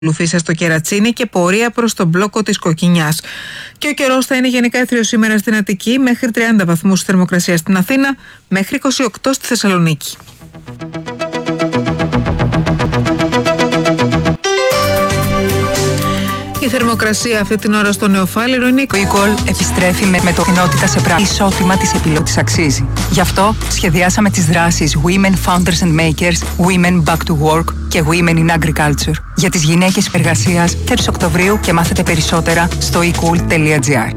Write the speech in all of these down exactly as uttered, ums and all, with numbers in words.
Λουθήσα στο Κερατσίνι και πορεία προς τον μπλόκο της Κοκκινιάς. Και ο καιρός θα είναι γενικά έθριος σήμερα στην Αττική, μέχρι τριάντα βαθμούς θερμοκρασία στην Αθήνα, μέχρι είκοσι οκτώ στη Θεσσαλονίκη. Η θερμοκρασία αυτή την ώρα στο Νεοφάλιρο είναι... Το e-call επιστρέφει με μετοχινότητα σε πράξη. Ισότιμα της επιλογής αξίζει. Γι' αυτό σχεδιάσαμε τις δράσεις Women Founders and Makers, Women Back to Work και Women in Agriculture για τις γυναίκες εργασίας και του Οκτωβρίου και μάθετε περισσότερα στο e cool τελεία gr.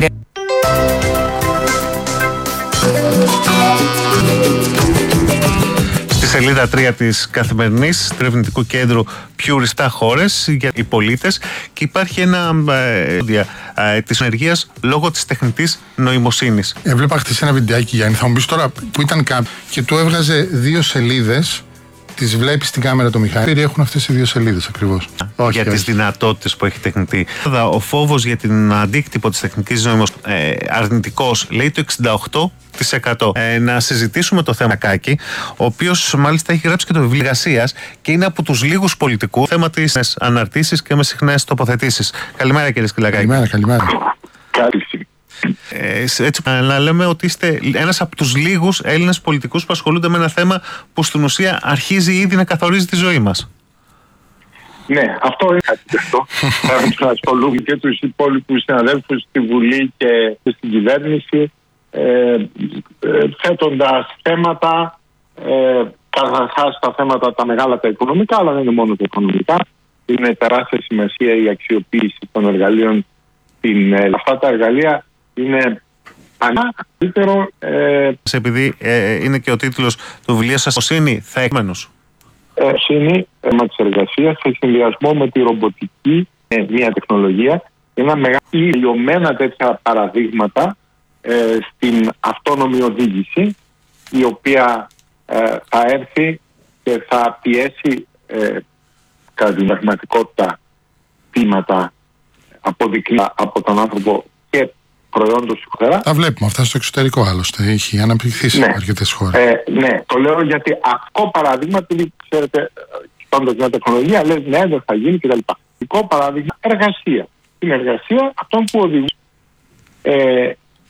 Σελίδα τρία της Καθημερινής, του Ερευνητικού Κέντρου Πιο Ρηστά Χώρες για οι πολίτες, και υπάρχει ένα ε, ε, της ενεργείας λόγω της τεχνητής νοημοσύνης. Έβλεπα χθες ένα βιντεάκι, Γιάννη, θα μου πεις τώρα που ήταν κάποιο και του έβγαζε δύο σελίδες. Τις βλέπεις στην κάμερα το Μιχάλη. Έχουν αυτές οι δύο σελίδες ακριβώς. Για όχι, τις όχι. δυνατότητες που έχει τεχνητή. Ο φόβος για την αντίκτυπο της τεχνητής νοημοσύνης ε, αρνητικός, λέει το εξήντα οκτώ τοις εκατό. Ε, να συζητήσουμε το θέμα Κάκη, ο οποίος μάλιστα έχει γράψει και το βιβλίο εργασίας και είναι από τους λίγους πολιτικούς θέμα της αναρτήσεις και με συχνές τοποθετήσεις. Καλημέρα, κύριε Σκυλακάκη. Καλημέρα, καλημέρα. Καλή. Ε, έτσι, να λέμε ότι είστε ένας από τους λίγους Έλληνες πολιτικούς που ασχολούνται με ένα θέμα που στην ουσία αρχίζει ήδη να καθορίζει τη ζωή μας. Ναι, αυτό είναι κάτι τέτοιο. Θα ασχολούμαι και τους υπόλοιπους συναδέλφους στη Βουλή και στην κυβέρνηση, ε, ε, θέτοντας θέματα, ε, καταρχάς τα θέματα τα μεγάλα τα οικονομικά, αλλά δεν είναι μόνο τα οικονομικά. Είναι τεράστια σημασία η αξιοποίηση των εργαλείων. Την, ε, αυτά τα εργαλεία είναι καλύτερο. Ε, Επειδή ε, είναι και ο τίτλος του βιβλίου σας, «Οσύνη θα εκμένους». Οσύνη, θέμα της εργασίας, σε συνδυασμό με τη ρομποτική, ε, μια τεχνολογία, ένα μεγάλο ηλιωμένα τέτοια παραδείγματα ε, στην αυτόνομη οδήγηση, η οποία ε, θα έρθει και θα πιέσει ε, κατά την πραγματικότητα θύματα αποδεικνύει από τον άνθρωπο και προϊόντος συγχωρά. Τα βλέπουμε αυτά στο εξωτερικό, άλλωστε. Έχει αναπτυχθεί σε ναι. αρκετές χώρες. Ε, ναι, το λέω γιατί αυτό παράδειγμα, επειδή ξέρετε, κοιτώντας μια τεχνολογία, λες ναι, δεν θα γίνει κτλ. Αυτό παράδειγμα, εργασία. Την εργασία αυτών που οδηγούν. Ε,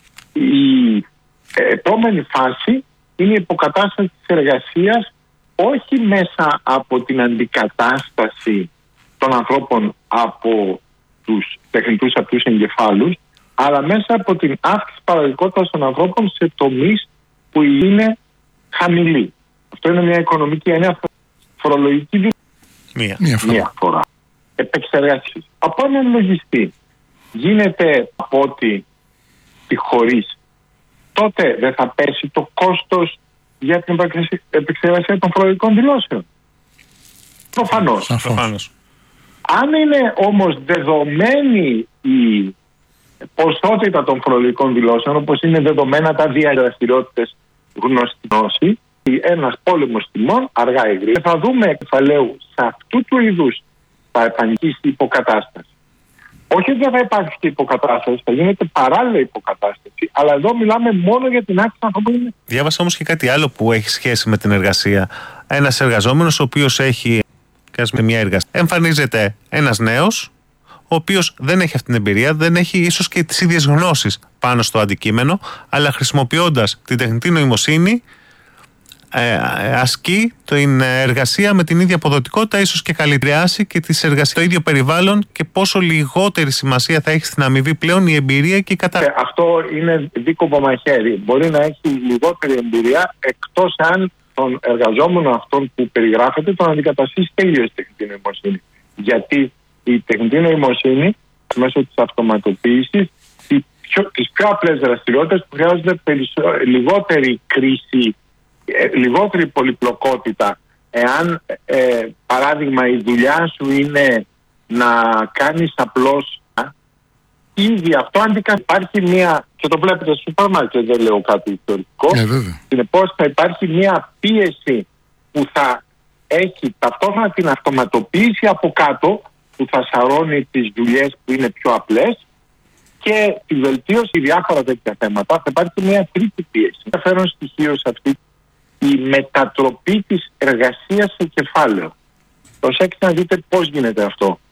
η επόμενη φάση είναι η υποκατάσταση της εργασίας, όχι μέσα από την αντικατάσταση των ανθρώπων από τους τεχνητούς αυτούς εγκεφάλους, αλλά μέσα από την αύξηση παραγωγικότητας των ανθρώπων σε τομείς που είναι χαμηλή. Αυτό είναι μια οικονομική έννοια, φορολογική μία, μία φορά. Μία φορά. Επεξεργασία. Από έναν λογιστή γίνεται από ότι τη χωρίς, τότε δεν θα πέσει το κόστος για την επεξεργασία των φορολογικών δηλώσεων. Προφανώς. Προφανώς. Αν είναι όμως δεδομένη η ποσότητα των φορολογικών δηλώσεων, όπως είναι δεδομένα τα διαδραστηριότητες γνωστή, ένας πόλεμος τιμών, αργά ή γρήγορα, θα δούμε κεφαλαίου σε αυτού του είδους θα επανγήσει υποκατάσταση. Όχι ότι δεν θα υπάρχει και υποκατάσταση, θα γίνεται παράλληλα υποκατάσταση, αλλά εδώ μιλάμε μόνο για την άξιση ανθρώπων. Διάβασα όμως και κάτι άλλο που έχει σχέση με την εργασία. Ένας εργαζόμενος ο οποίος έχει μια εργασία. Εμφανίζεται ένας νέος, ο οποίος δεν έχει αυτή την εμπειρία, δεν έχει ίσως και τις ίδιες γνώσεις πάνω στο αντικείμενο, αλλά χρησιμοποιώντας την τεχνητή νοημοσύνη ε, ασκεί την εργασία με την ίδια αποδοτικότητα, ίσως και καλυτριάσει και τις εργασίες στο ίδιο περιβάλλον, και πόσο λιγότερη σημασία θα έχει στην αμοιβή πλέον η εμπειρία και η κατάσταση. Αυτό είναι δίκοπο μαχαίρι. Μπορεί να έχει λιγότερη εμπειρία, εκτός αν τον εργαζόμενο αυτόν που περιγράφεται τον αντικαταστήσει τελείως τεχνητή νοημοσύνη. Γιατί η τεχνητή νοημοσύνη μέσω της αυτοματοποίησης τις πιο, τις πιο απλές δραστηριότητες που χρειάζονται περισσο, λιγότερη κρίση, ε, λιγότερη πολυπλοκότητα. Εάν ε, παράδειγμα η δουλειά σου είναι να κάνεις απλώς, ήδη αυτό αντικα... υπάρχει μια, και το βλέπετε στο σούπερ μάρκετ, δεν λέω κάτι ιστορικό, yeah, συνεπώς θα υπάρχει μια πίεση που θα έχει ταυτόχρονα την αυτοματοποίηση από κάτω, που θα σαρώνει τις δουλειές που είναι πιο απλές, και τη βελτίωση διάφορα τέτοια θέματα. Θα υπάρχει μια τρίτη πίεση. Θα φέρω στοιχείο σε αυτή, η μετατροπή της εργασίας σε κεφάλαιο. προσέξτε να δείτε πώς γίνεται αυτό.